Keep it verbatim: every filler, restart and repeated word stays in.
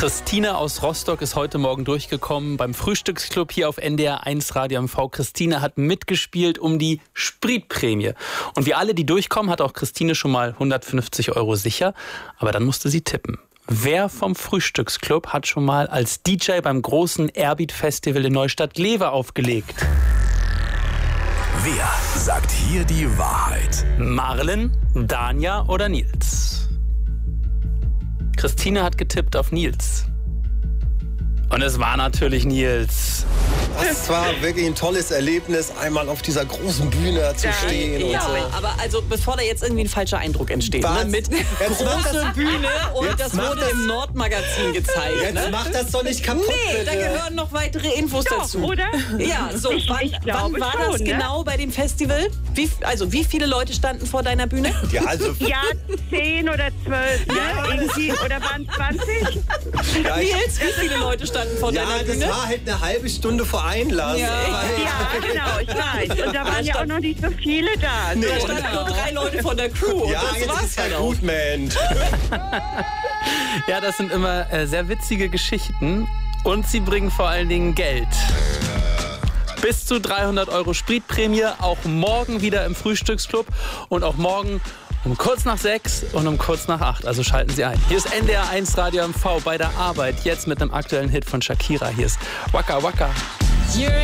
Christine aus Rostock ist heute Morgen durchgekommen beim Frühstücksclub hier auf N D R eins Radio M V. Christine hat mitgespielt um die Spritprämie. Und wie alle, die durchkommen, hat auch Christine schon mal hundertfünfzig Euro sicher. Aber dann musste sie tippen. Wer vom Frühstücksclub hat schon mal als D J beim großen Airbeat Festival in Neustadt-Glewe aufgelegt? Wer sagt hier die Wahrheit? Marlen, Danja oder Nils? Christine hat getippt auf Nils. Und es war natürlich Nils. Das war wirklich ein tolles Erlebnis, einmal auf dieser großen Bühne zu stehen. Ja, und so. aber also bevor da jetzt irgendwie ein falscher Eindruck entsteht. Ne? Mit große Bühne und jetzt das macht wurde das- im Nordmagazin gezeigt. Jetzt Ne? macht das doch nicht kaputt. Nee, da bitte. gehören noch weitere Infos Doch, dazu. oder? Ja, so, Ich- wann, ich glaube wann war schon, das ne? genau bei dem Festival? Wie, also wie viele Leute standen vor deiner Bühne? Ja, also, Ja, zehn oder zwölf, ne? Irgendwie, oder waren es zwanzig? ja, ich, Nils, wie viele Leute standen vor ja, deiner das Bühne? war halt eine halbe Stunde vor Einlass. Ja. Weil- Ja, genau, ich weiß. Und da waren ja auch noch nicht so viele da. Nee. Da So, standen ne? nur drei Leute von der Crew. und Ja, das jetzt war's ist ja dann auch. gut, Mensch. Ja, das sind immer äh, sehr witzige Geschichten. Und sie bringen vor allen Dingen Geld. Bis zu dreihundert Euro Spritprämie, auch morgen wieder im Frühstücksclub. Und auch morgen um kurz nach sechs und um kurz nach acht. Also schalten Sie ein. Hier ist N D R eins Radio M V bei der Arbeit. Jetzt mit einem aktuellen Hit von Shakira. Hier ist Waka Waka.